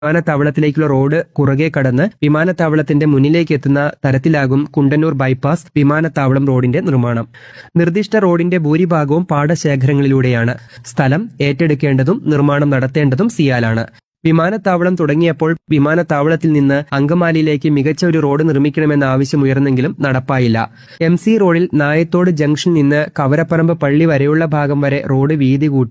വിമാനത്താവളത്തിലേക്കുള്ള road കുറുകെ കടന്ന് വിമാനത്താവളത്തിന്റെ മുന്നിലേക്ക് എത്തുന്ന തരത്തിലാകും കുണ്ടന്നൂർ ബൈപ്പാസ് വിമാനത്താവളം റോഡിന്റെ നിർമ്മാണം. നിർദ്ദിഷ്ട റോഡിന്റെ ഭൂരിഭാഗവും പാടശേഖരങ്ങളിലൂടെയാണ്. സ്ഥലം ഏറ്റെടുക്കേണ്ടതും നിർമ്മാണം നടത്തേണ്ടതും സിയാലാണ്. വിമാനത്താവളം തുടങ്ങിയപ്പോൾ വിമാനത്താവളത്തിൽ നിന്ന് അങ്കമാലിയിലേക്ക് മികച്ച ഒരു റോഡ് നിർമ്മിക്കണമെന്ന ആവശ്യം ഉയർന്നെങ്കിലും നടപ്പായില്ല. MC റോഡിൽ നായത്തോട് ജംഗ്ഷനിൽ നിന്ന് കവരപ്പറമ്പ് പള്ളി വരെയുള്ള ഭാഗം വരെ റോഡ് വീതി കൂട്ടി